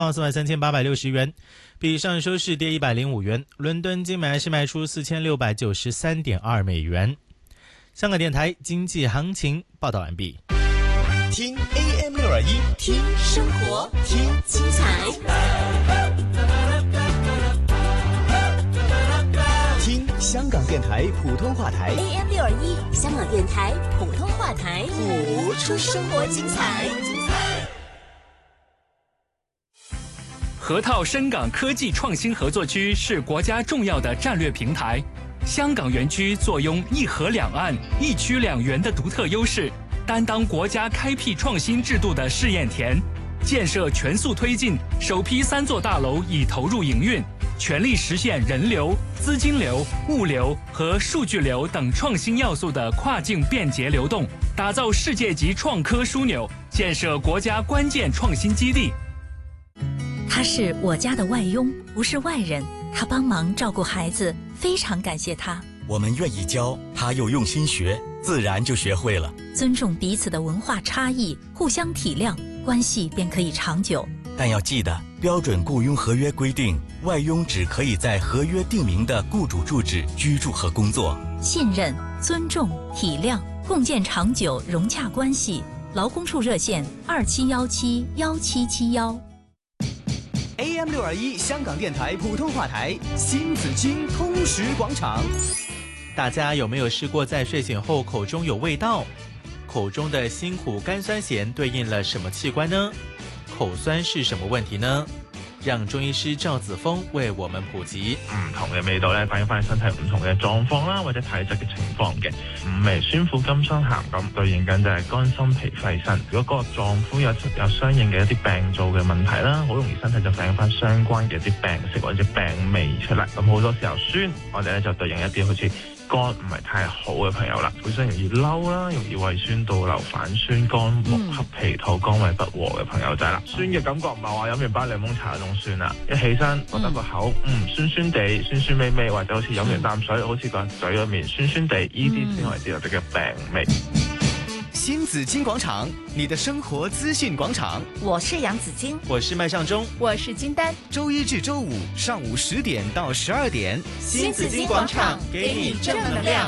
43860元，比上收市跌105元。伦敦金买是卖出4693.2美元。香港电台经济行情报道完毕。 听 AM621， 听生活，听精彩， 听香港电台普通话台 AM621，香港电台普通话台， 活出生活精彩。 河套深港科技创新合作区是国家重要的战略平台，香港园区坐拥一河两岸、一区两园的独特优势，担当国家开辟创新制度的试验田，建设全速推进，首批3座大楼已投入营运，全力实现人流、资金流、物流和数据流等创新要素的跨境便捷流动，打造世界级创科枢纽，建设国家关键创新基地。 他是我家的外佣，不是外人，他帮忙照顾孩子，非常感谢他。 我们愿意教，他又用心学，自然就学会了。 尊重彼此的文化差异，互相体谅，关系便可以长久。 但要记得，标准雇佣合约规定，外佣只可以在合约定明的雇主住址居住和工作。 信任、尊重、体谅，共建长久融洽关系。劳工处热线27171771。 AM621香港电台普通话台新紫荆通识广场。 大家有没有试过在睡醒后口中有味道？口中的辛苦甘酸咸对应了什么器官呢？口酸是什么問題呢？讓中醫師趙子峰為我們普及。 唔同嘅味道咧，反映翻你身體唔同嘅狀況啦，或者體質嘅情況嘅。五味酸苦甘酸鹹咁對應緊就係肝心脾肺腎。如果個臟腑有相應嘅一啲病灶嘅問題啦，好容易身體就反映翻相關嘅一啲病食或者病味出嚟。咁好多時候酸，我哋咧就對應一啲好似肝唔係太好嘅朋友啦，本身容易嬲啦，容易胃酸倒流反酸、肝木克脾土、肝胃不和嘅朋友仔啦。酸嘅感覺唔係話飲完包檸檬茶嗰種酸啦，一起身覺得個口酸酸地、酸酸味味，或者好似飲完啖水，好似個嘴裏面酸酸地，呢啲先為之我哋嘅病味。 新紫荊廣場，你的生活資訊廣場。 我是楊子矜， 我是麥尚中， 我是金丹。 周一至周五上午10點到12點， 新紫荊廣場給你正能量。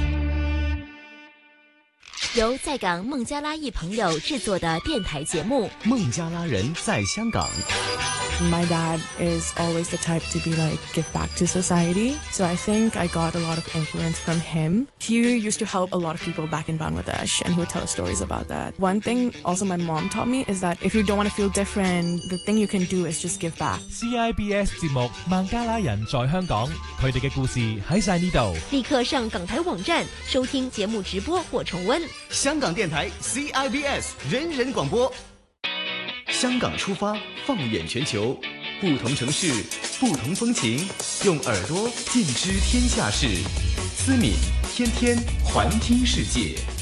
由在港孟加拉裔朋友製作的電台節目《 孟加拉人在香港》。 My dad is always the type to be like, give back to society. So I think I got a lot of influence from him. He used to help a lot of people back in Bangladesh, and he would tell us stories about that. One thing also my mom taught me is that if you don't want to feel different, the thing you can do is just give back. CIBS 節目《孟加拉人在香港》，佢哋嘅故事喺晒呢度。 立刻上港台網站收聽節目直播或重溫。 香港電台 CIBS 人人廣播。香港出發，放眼全球，不同城市，不同風情，用耳朵盡知天下事。思敏天天環聽世界。